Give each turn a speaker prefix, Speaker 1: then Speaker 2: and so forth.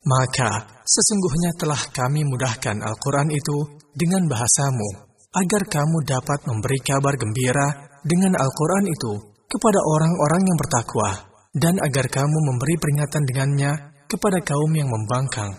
Speaker 1: Maka, sesungguhnya telah kami mudahkan Al-Quran itu dengan bahasamu, agar kamu dapat memberi kabar gembira dengan Al-Quran itu kepada orang-orang yang bertakwa, dan agar kamu memberi peringatan dengannya kepada kaum yang membangkang.